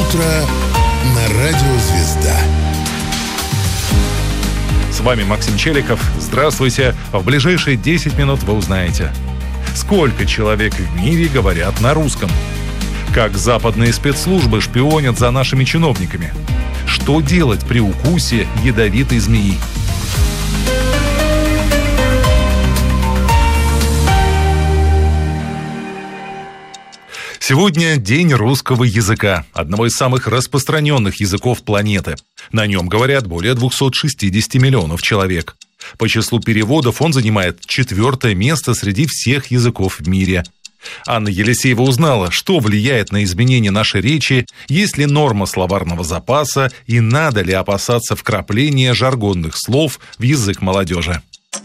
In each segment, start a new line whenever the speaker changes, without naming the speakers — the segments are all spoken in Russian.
утро на радио «Звезда».
С вами Максим Челиков. Здравствуйте. В ближайшие 10 минут вы узнаете, сколько человек в мире говорят на русском, как западные спецслужбы шпионят за нашими чиновниками, что делать при укусе ядовитой змеи. Сегодня День русского языка, одного из самых распространенных языков планеты. На нем говорят более 260 миллионов человек. По числу переводов он занимает 4-е место среди всех языков в мире. Анна Елисеева узнала, что влияет на изменение нашей речи, есть ли норма словарного запаса и надо ли опасаться вкрапления жаргонных слов в язык молодежи.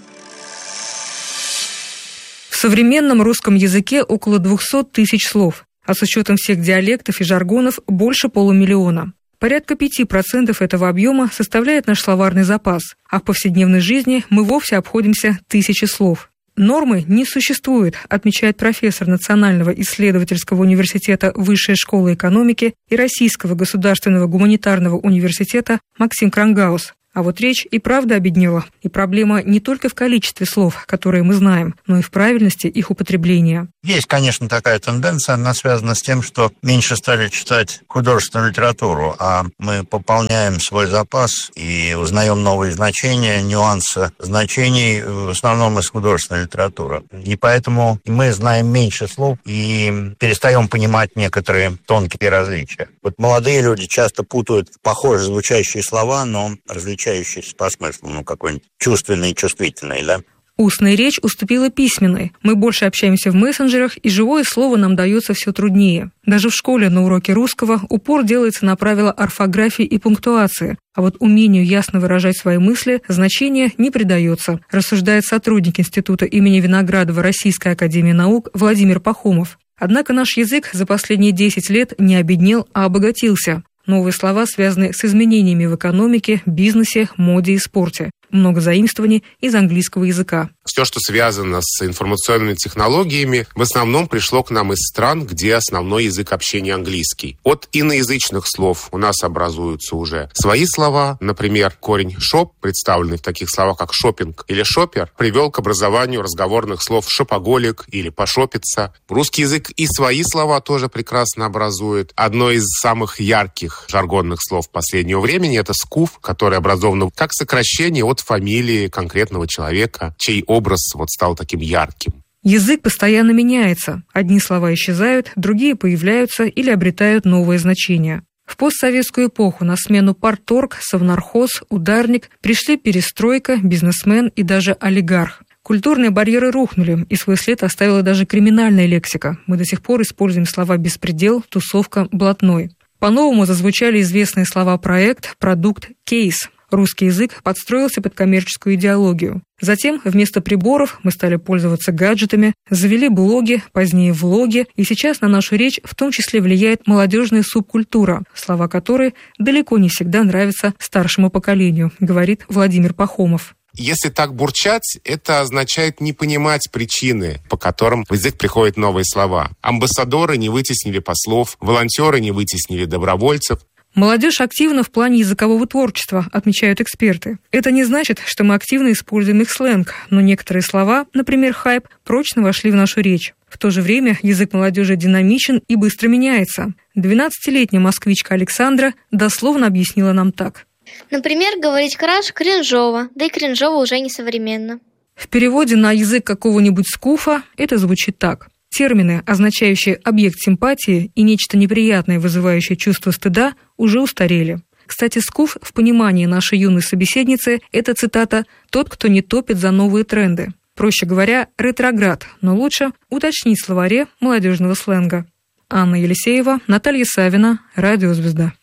В современном русском языке около 200 тысяч слов, а с учетом всех диалектов и жаргонов больше 500 000. Порядка 5% этого объема составляет наш словарный запас, а в повседневной жизни мы вовсе обходимся 1000 слов. Нормы не существует, отмечает профессор Национального исследовательского университета Высшей школы экономики и Российского государственного гуманитарного университета Максим Крангаус. А вот речь и правда обеднела. И проблема не только в количестве слов, которые мы знаем, но и в правильности их употребления.
Есть, конечно, такая тенденция, она связана с тем, что меньше стали читать художественную литературу, а мы пополняем свой запас и узнаем новые значения, нюансы значений, в основном из художественной литературы. И поэтому мы знаем меньше слов и перестаем понимать некоторые тонкие различия. Вот молодые люди часто путают похоже звучащие слова, но различающиеся по смыслу, какой-нибудь чувственный и чувствительный, да?
Устная речь уступила письменной. Мы больше общаемся в мессенджерах, и живое слово нам дается все труднее. Даже в школе на уроке русского упор делается на правила орфографии и пунктуации, а вот умению ясно выражать свои мысли значения не придается, рассуждает сотрудник Института имени Виноградова Российской академии наук Владимир Пахомов. Однако наш язык за последние 10 лет не обеднел, а обогатился. Новые слова связаны с изменениями в экономике, бизнесе, моде и спорте. Много заимствований из английского языка.
Все, что связано с информационными технологиями, в основном пришло к нам из стран, где основной язык общения английский. От иноязычных слов у нас образуются уже свои слова. Например, корень «шоп», представленный в таких словах, как «шопинг» или «шопер», привел к образованию разговорных слов «шопоголик» или «пошопиться». Русский язык и свои слова тоже прекрасно образует. Одно из самых ярких жаргонных слов последнего времени – это «скуф», которое образовано как сокращение от фамилии конкретного человека, чей образ стал таким ярким.
Язык постоянно меняется. Одни слова исчезают, другие появляются или обретают новые значения. В постсоветскую эпоху на смену парторг, совнархоз, ударник пришли перестройка, бизнесмен и даже олигарх. Культурные барьеры рухнули, и свой след оставила даже криминальная лексика. Мы до сих пор используем слова «беспредел», «тусовка», «блатной». По-новому зазвучали известные слова «проект», «продукт», «кейс». Русский язык подстроился под коммерческую идеологию. Затем вместо приборов мы стали пользоваться гаджетами, завели блоги, позднее влоги, и сейчас на нашу речь в том числе влияет молодежная субкультура, слова которой далеко не всегда нравятся старшему поколению, говорит Владимир Пахомов.
Если так бурчать, это означает не понимать причины, по которым в язык приходят новые слова. Амбассадоры не вытеснили послов, волонтеры не вытеснили добровольцев.
Молодежь активна в плане языкового творчества, отмечают эксперты. Это не значит, что мы активно используем их сленг, но некоторые слова, например, хайп, прочно вошли в нашу речь. В то же время язык молодежи динамичен и быстро меняется. 12-летняя москвичка Александра дословно объяснила нам так.
Например, говорить краш кринжово, да и кринжово уже не современно.
В переводе на язык какого-нибудь скуфа это звучит так. Термины, означающие объект симпатии и нечто неприятное, вызывающее чувство стыда, уже устарели. Кстати, скуф в понимании нашей юной собеседницы – это цитата «тот, кто не топит за новые тренды». Проще говоря, ретроград, но лучше уточнить в словаре молодежного сленга. Анна Елисеева, Наталья Савина, Радио «Звезда».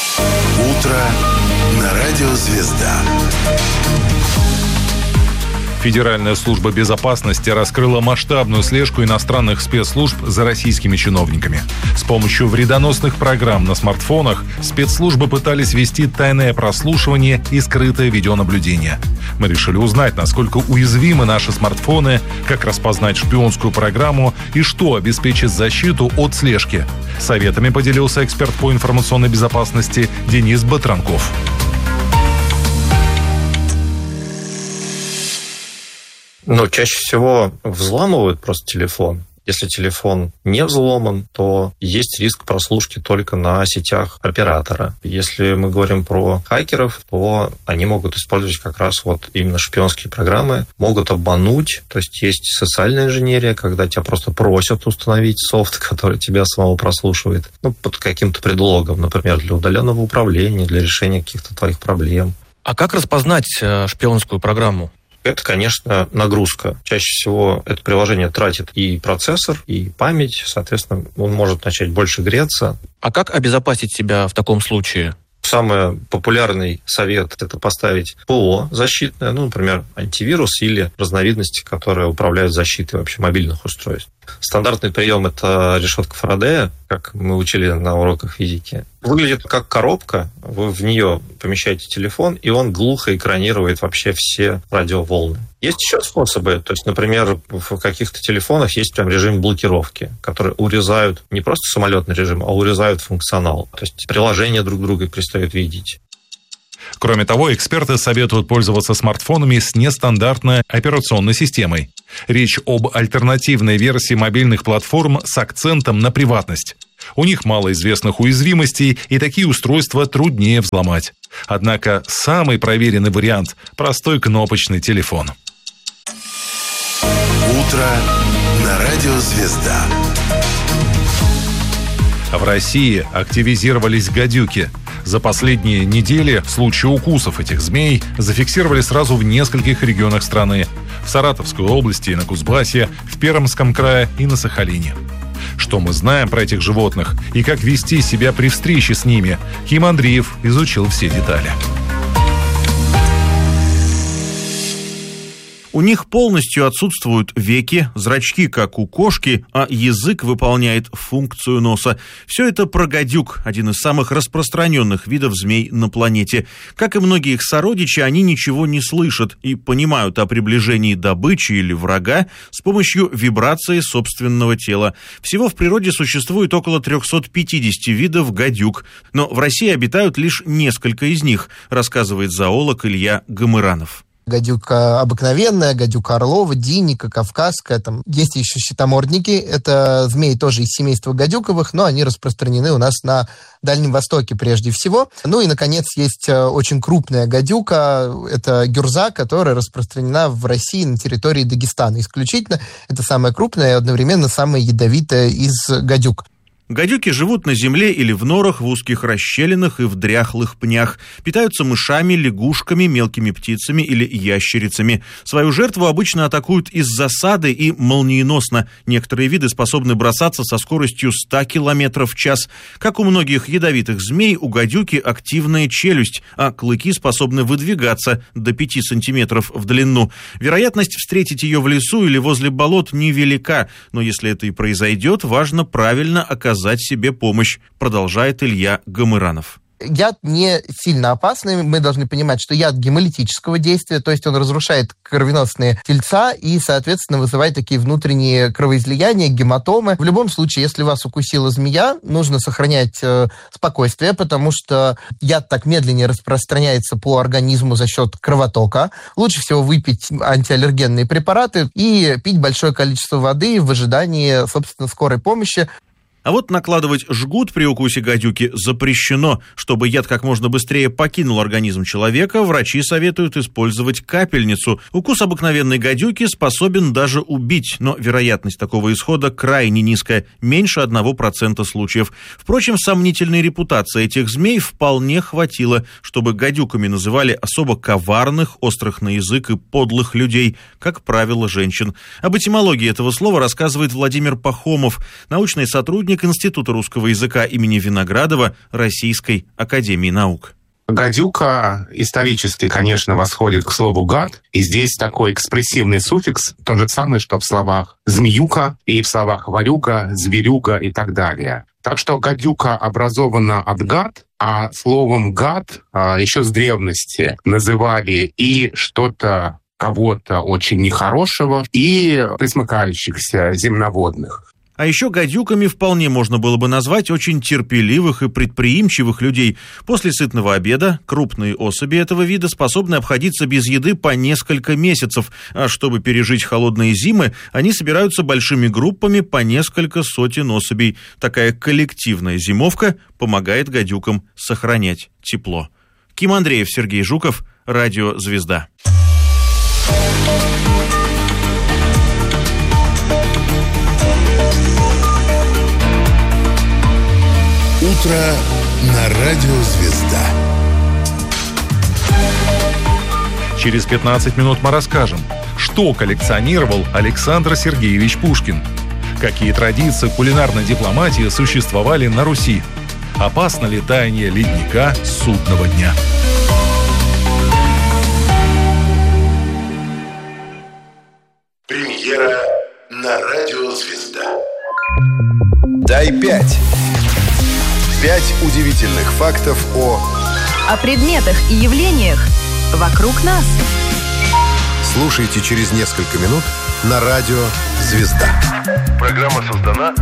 Утро на радио «Звезда».
Федеральная служба безопасности раскрыла масштабную слежку иностранных спецслужб за российскими чиновниками. С помощью вредоносных программ на смартфонах спецслужбы пытались вести тайное прослушивание и скрытое видеонаблюдение. Мы решили узнать, насколько уязвимы наши смартфоны, как распознать шпионскую программу и что обеспечит защиту от слежки. Советами поделился эксперт по информационной безопасности Денис Батранков.
Чаще всего взламывают просто телефон. Если телефон не взломан, то есть риск прослушки только на сетях оператора. Если мы говорим про хакеров, то они могут использовать как раз именно шпионские программы, могут обмануть. То есть социальная инженерия, когда тебя просто просят установить софт, который тебя самого прослушивает, под каким-то предлогом, например, для удаленного управления, для решения каких-то твоих проблем.
А как распознать шпионскую программу?
Это, конечно, нагрузка. Чаще всего это приложение тратит и процессор, и память. Соответственно, он может начать больше греться.
А как обезопасить себя в таком случае?
Самый популярный совет – это поставить ПО защитное, например, антивирус или разновидности, которые управляют защитой вообще мобильных устройств. Стандартный прием – это решетка Фарадея, как мы учили на уроках физики. Выглядит как коробка, вы в нее помещаете телефон, и он глухо экранирует вообще все радиоволны. Есть еще способы, то есть, например, в каких-то телефонах есть прям режим блокировки, которые урезают не просто самолетный режим, а урезают функционал. То есть приложения друг друга перестают видеть.
Кроме того, эксперты советуют пользоваться смартфонами с нестандартной операционной системой. Речь об альтернативной версии мобильных платформ с акцентом на приватность. У них мало известных уязвимостей, и такие устройства труднее взломать. Однако самый проверенный вариант – простой кнопочный телефон.
Утро на радио «Звезда».
В России активизировались гадюки. За последние недели случаи укусов этих змей зафиксировали сразу в нескольких регионах страны. В Саратовской области и на Кузбассе, в Пермском крае и на Сахалине. Что мы знаем про этих животных и как вести себя при встрече с ними, Ким Андреев изучил все детали.
У них полностью отсутствуют веки, зрачки, как у кошки, а язык выполняет функцию носа. Все это про гадюк, один из самых распространенных видов змей на планете. Как и многие их сородичи, они ничего не слышат и понимают о приближении добычи или врага с помощью вибрации собственного тела. Всего в природе существует около 350 видов гадюк, но в России обитают лишь несколько из них, рассказывает зоолог Илья Гомыранов.
Гадюка обыкновенная, гадюка орлова, динника, кавказская. Там есть еще щитомордники. Это змеи тоже из семейства гадюковых, но они распространены у нас на Дальнем Востоке прежде всего. И, наконец, есть очень крупная гадюка. Это гюрза, которая распространена в России на территории Дагестана. Исключительно это самая крупная и одновременно самая ядовитая из гадюк.
Гадюки живут на земле или в норах, в узких расщелинах и в дряхлых пнях. Питаются мышами, лягушками, мелкими птицами или ящерицами. Свою жертву обычно атакуют из засады и молниеносно. Некоторые виды способны бросаться со скоростью 100 км в час. Как у многих ядовитых змей, у гадюки активная челюсть, а клыки способны выдвигаться до 5 сантиметров в длину. Вероятность встретить ее в лесу или возле болот невелика, но если это и произойдет, важно правильно оказать себе помощь, продолжает Илья Гомыранов.
Яд не сильно опасный. Мы должны понимать, что яд гемолитического действия, то есть он разрушает кровеносные тельца и, соответственно, вызывает такие внутренние кровоизлияния, гематомы. В любом случае, если вас укусила змея, нужно сохранять спокойствие, потому что яд так медленнее распространяется по организму за счет кровотока. Лучше всего выпить антиаллергенные препараты и пить большое количество воды в ожидании, собственно, скорой помощи.
А вот накладывать жгут при укусе гадюки запрещено. Чтобы яд как можно быстрее покинул организм человека, врачи советуют использовать капельницу. Укус обыкновенной гадюки способен даже убить, но вероятность такого исхода крайне низкая, меньше 1% случаев. Впрочем, сомнительной репутации этих змей вполне хватило, чтобы гадюками называли особо коварных, острых на язык и подлых людей, как правило, женщин. Об этимологии этого слова рассказывает Владимир Пахомов, научный сотрудник Института русского языка имени Виноградова Российской академии наук.
Гадюка исторически, конечно, восходит к слову «гад», и здесь такой экспрессивный суффикс, то же самое, что в словах «змеюка» и в словах «варюга», «зверюга» и так далее. Так что гадюка образована от «гад», а словом «гад» еще с древности называли и что-то, кого-то очень нехорошего, и пресмыкающихся земноводных.
А еще гадюками вполне можно было бы назвать очень терпеливых и предприимчивых людей. После сытного обеда крупные особи этого вида способны обходиться без еды по несколько месяцев. А чтобы пережить холодные зимы, они собираются большими группами по несколько сотен особей. Такая коллективная зимовка помогает гадюкам сохранять тепло. Ким Андреев, Сергей Жуков, Радио «Звезда».
Утро на Радио «Звезда».
Через 15 минут мы расскажем, что коллекционировал Александр Сергеевич Пушкин, какие традиции кулинарной дипломатии существовали на Руси, опасно ли таяние ледника судного дня.
Премьера на Радио «Звезда».
Дай 5. 5 удивительных фактов
о предметах и явлениях вокруг нас.
Слушайте через несколько минут на Радио «Звезда».
Программа создана